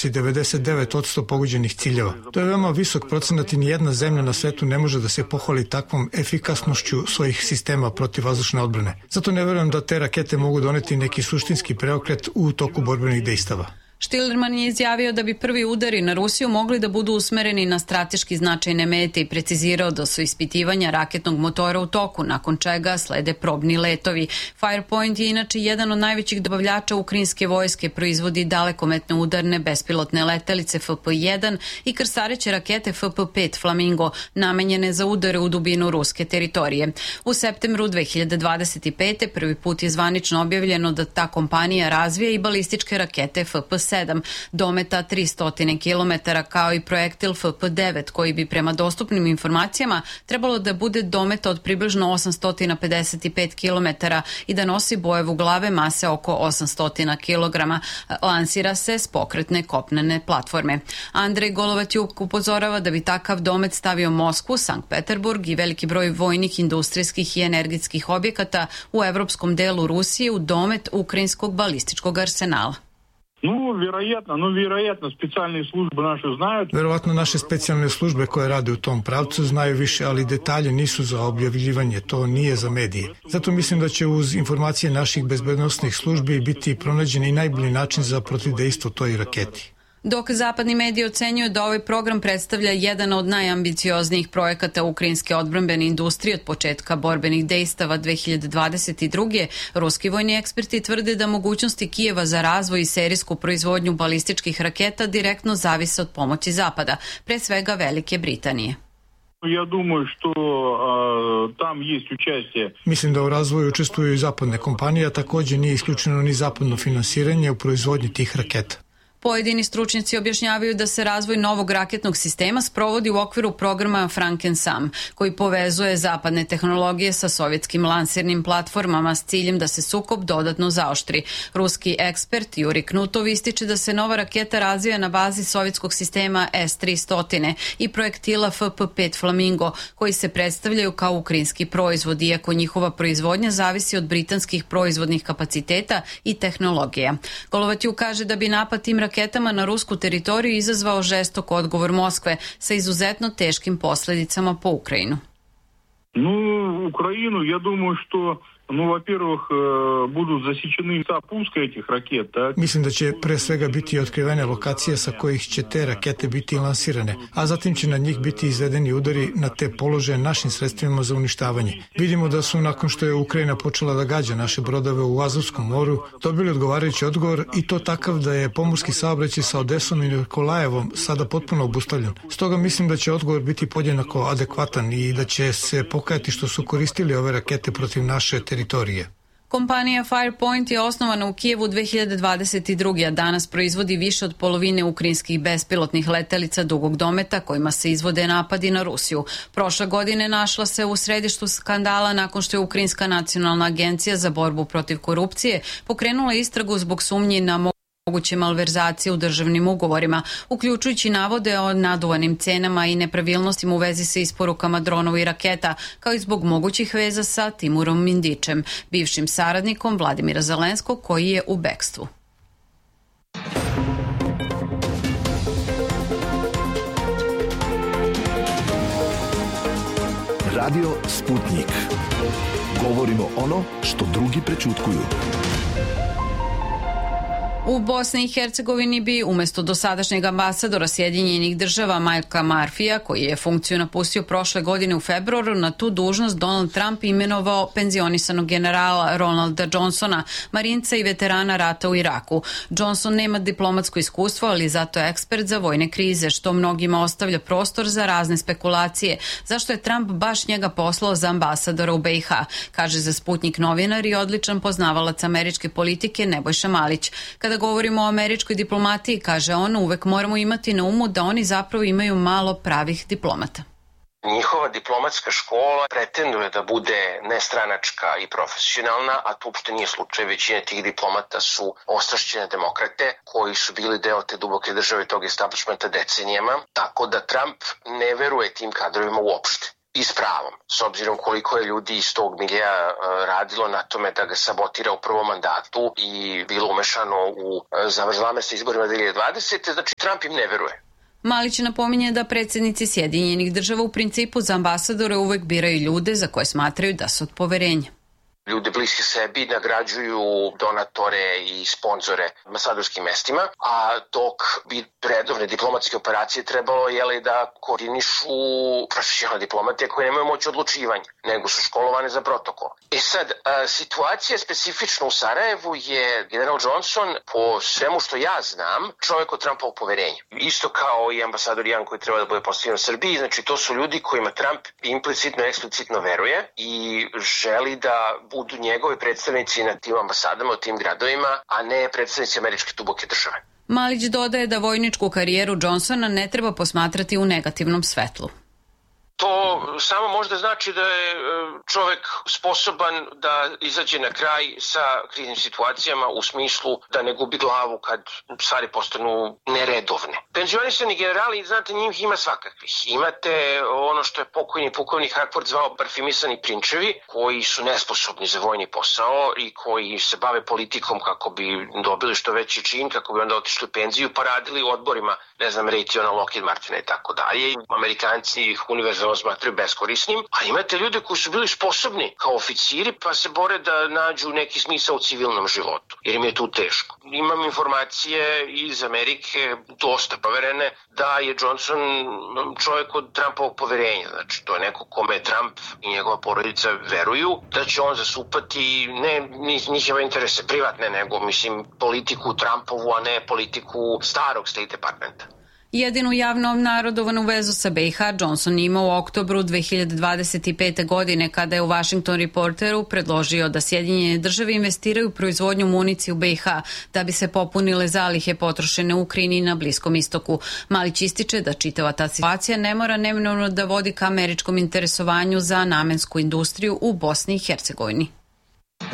donosi 99% pogođenih ciljeva. To je veoma visok procenat i nijedna zemlja na svetu ne može da se pohvali takvom efikasnošću svojih sistema protivvazdušne odbrane. Zato ne verujem da te rakete mogu doneti neki suštinski preokret u toku borbenih dejstava. Štillerman je izjavio da bi prvi udari na Rusiju mogli da budu usmereni na strateški značajne mete i precizirao da su ispitivanja raketnog motora u toku, nakon čega slede probni letovi. Firepoint je inače jedan od najvećih dobavljača ukrajinske vojske, proizvodi dalekometne udarne bespilotne letelice FP-1 i krstareće rakete FP-5 Flamingo, namenjene za udare u dubinu ruske teritorije. U septembru 2025. prvi put je zvanično objavljeno da ta kompanija razvija i balističke rakete FP-7 dometa 300 km, kao i projektil FP-9 koji bi prema dostupnim informacijama trebalo da bude dometa od približno 855 km i da nosi bojevu glave mase oko 800 kg. Lansira se s pokretne kopnene platforme. Andrej Golovatjuk upozorava da bi takav domet stavio Moskvu, Sankt Peterburg i veliki broj vojnih, industrijskih i energetskih objekata u evropskom delu Rusije u domet ukrajinskog balističkog arsenala. Вероятно, специальные службы наши знают. Verovatno naše specijalne službe koje rade u tom pravcu znaju više, ali detalje nisu za objavljivanje, to nije za medije. Zato mislim da će uz informacije naših bezbednosnih službi biti pronađen i najbolji način za protivdejstvo toj raketi. Dok zapadni mediji ocenjuju da ovaj program predstavlja jedan od najambicioznijih projekata ukrajinske odbrambene industrije od početka borbenih dejstava 2022. Ruski vojni eksperti tvrde da mogućnosti Kijeva za razvoj i serijsku proizvodnju balističkih raketa direktno zavise od pomoći Zapada, pre svega Velike Britanije. Mislim da u razvoju učestvuju i zapadne kompanije, a također nije isključeno ni zapadno finansiranje u proizvodnji tih raketa. Pojedini stručnjaci objašnjavaju da se razvoj novog raketnog sistema sprovodi u okviru programa Franken-Sam, koji povezuje zapadne tehnologije sa sovjetskim lansirnim platformama s ciljem da se sukob dodatno zaoštri. Ruski ekspert Juri Knutov ističe da se nova raketa razvija na bazi sovjetskog sistema S-300 i projektila FP-5 Flamingo, koji se predstavljaju kao ukrajinski proizvod, iako njihova proizvodnja zavisi od britanskih proizvodnih kapaciteta i tehnologija. Golovatjuk kaže da bi napad tim raketama na rusku teritoriju izazvao žestok odgovor Moskve sa izuzetno teškim posledicama po Ukrajinu. Ukrajinu, ja думаю, što во-первых, будут засечены пуска этих ракет, так? Mislim da će pre svega biti otkrivene lokacije sa kojih će te rakete biti lansirane, a zatim će na njih biti izvedeni udari na te položaje našim sredstvima za uništavanje. Vidimo da su nakon što je Ukrajina počela da gađa naše brodove u Azovskom moru, dobili odgovarajući odgovor i to takav da je pomorski saobraćaj sa Odesom i Nikolajevom sada potpuno obustavljen. Stoga mislim da će odgovor biti podjednako adekvatan i da će se pokajati što su koristili ove rakete protiv naše teritorije. Kompanija Firepoint je osnovana u Kijevu 2022. a danas proizvodi više od polovine ukrajinskih bespilotnih letelica dugog dometa kojima se izvode napadi na Rusiju. Prošle godine našla se u središtu skandala nakon što je Ukrajinska nacionalna agencija za borbu protiv korupcije pokrenula istragu zbog sumnji na moguće malverzacije u državnim ugovorima, uključujući navode o naduvanim cenama i nepravilnostima u vezi sa isporukama dronova i raketa, kao i zbog mogućih veza sa Timurom Mindićem, bivšim saradnikom Vladimira Zelenskog, koji je u bekstvu. Radio Sputnik. Govorimo ono što drugi prećutkuju. U Bosni i Hercegovini bi umjesto dosadašnjeg ambasadora Sjedinjenih država Majka Marfija, koji je funkciju napustio prošle godine u februaru, na tu dužnost Donald Trump imenovao penzionisanog generala Ronalda Johnsona, marinca i veterana rata u Iraku. Johnson nema diplomatsko iskustvo, ali zato je ekspert za vojne krize, što mnogima ostavlja prostor za razne spekulacije. Zašto je Trump baš njega poslao za ambasadora u BiH, kaže za Sputnik novinar i odličan poznavalac američke politike Nebojša Malić. Kada govorimo o američkoj diplomatiji, kaže on, uvek moramo imati na umu da oni zapravo imaju malo pravih diplomata. Njihova diplomatska škola pretenduje da bude nestranačka i profesionalna, a to uopšte nije slučaj. Većina tih diplomata su ostrašćene demokrate koji su bili deo te duboke države, tog establishmenta decenijama, tako da Trump ne veruje tim kadrovima uopšte. i s pravom, s obzirom koliko je ljudi iz tog milija radilo na tome da ga sabotira u prvom mandatu i bilo umešano u zavrzlame sa izborima 2020. Znači, Trump im ne veruje. Malić napominje da predsjednici Sjedinjenih država u principu za ambasadore uvek biraju ljude za koje smatraju da su od poverenja. Ljude bliske sebi nagrađuju donatore i sponzore ambasadorskim mestima, a dok bi redovne diplomatske operacije trebalo da koordinišu profesionalne diplomate koje nemaju moć odlučivanja, nego su školovane za protokol. Sad, situacija specifična u Sarajevu je general Johnson, po svemu što ja znam, čovjek od Trumpovog poverenja. Isto kao i ambasador Jan koji treba da bude postavljen u Srbiji, znači to su ljudi kojima Trump implicitno i eksplicitno veruje i želi da budu njegovi predstavnici na tim ambasadama u tim gradovima, a ne predstavnici američke duboke države. Malić dodaje da vojničku karijeru Johnsona ne treba posmatrati u negativnom svetlu. To samo možda znači da je čovek sposoban da izađe na kraj sa kriznim situacijama u smislu da ne gubi glavu kad stvari postanu neredovne. Penzionisani generali, znate, njih ima svakakvih. Imate ono što je pokojni pukovnik Hackford zvao parfimisani prinčevi, koji su nesposobni za vojni posao i koji se bave politikom kako bi dobili što veći čin, kako bi onda otišli u penziju pa radili u odborima, ne znam, Raytheona, Lockheed Martina i tako dalje. Amerikanci ih univerzalno smatraju beskorisnim, a imate ljude koji su bili sposobni kao oficiri pa se bore da nađu neki smisao u civilnom životu, jer im je tu teško. Imam informacije iz Amerike, dosta proverene, da je Johnson čovjek od Trumpovog poverenja. Znači, to je neko kome Trump i njegova porodica veruju da će on zastupati ne njihove interese privatne, nego, politiku Trumpovu, a ne politiku starog State Departmenta. Jedinu javno obnarodovanu vezu sa BiH Johnson ima u oktobru 2025. godine kada je u Washington Reporteru predložio da Sjedinjene države investiraju u proizvodnju municije u BiH da bi se popunile zalihe potrošene u Ukrajini i na Bliskom istoku. Malić ističe da čitava ta situacija ne mora neminovno da vodi ka američkom interesovanju za namensku industriju u Bosni i Hercegovini.